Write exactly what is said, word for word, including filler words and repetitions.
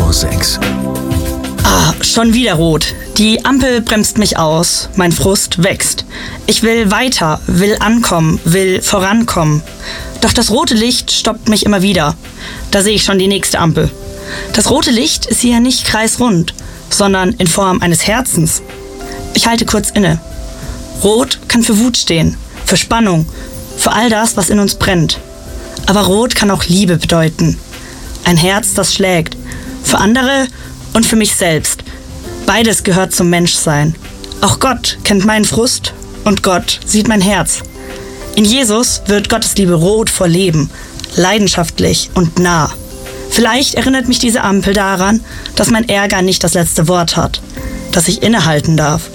vor sechs. Ah, schon wieder rot. Die Ampel bremst mich aus. Mein Frust wächst. Ich will weiter, will ankommen, will vorankommen. Doch das rote Licht stoppt mich immer wieder. Da sehe ich schon die nächste Ampel. Das rote Licht ist hier nicht kreisrund, sondern in Form eines Herzens. Ich halte kurz inne. Rot kann für Wut stehen, für Spannung, für all das, was in uns brennt. Aber Rot kann auch Liebe bedeuten. Ein Herz, das schlägt. Für andere und für mich selbst. Beides gehört zum Menschsein. Auch Gott kennt meinen Frust und Gott sieht mein Herz. In Jesus wird Gottes Liebe rot vor Leben, leidenschaftlich und nah. Vielleicht erinnert mich diese Ampel daran, dass mein Ärger nicht das letzte Wort hat, dass ich innehalten darf,